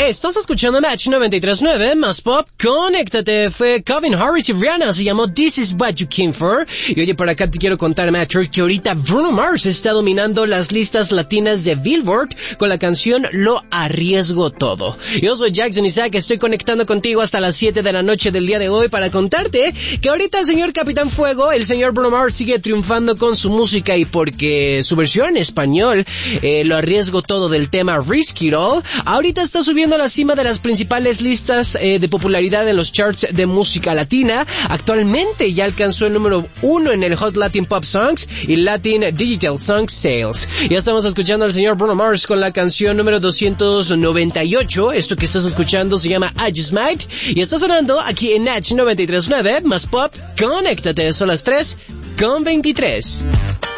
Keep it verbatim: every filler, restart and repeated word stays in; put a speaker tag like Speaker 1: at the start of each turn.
Speaker 1: Estás escuchando Match noventa y tres punto nueve, más pop, conéctate. Fue Calvin Harris y Rihanna, se llamó This Is What You Came For. Y oye, por acá te quiero contar, Matcher, que ahorita Bruno Mars está dominando las listas latinas de Billboard con la canción Lo Arriesgo Todo. Yo soy Jackson Isaac, estoy conectando contigo hasta las siete de la noche del día de hoy para contarte que ahorita el señor Capitán Fuego, el señor Bruno Mars, sigue triunfando con su música, y porque su versión en español, eh, Lo Arriesgo Todo, del tema Risk It All, ahorita está subiendo a la cima de las principales listas eh, de popularidad en los charts de música latina. Actualmente ya alcanzó el número uno en el Hot Latin Pop Songs y Latin Digital Song Sales. Ya estamos escuchando al señor Bruno Mars con la canción número doscientos noventa y ocho. Esto que estás escuchando se llama I Just Might y está sonando aquí en Natch noventa y tres punto nueve, más pop, conéctate. Son las tres con veintitrés.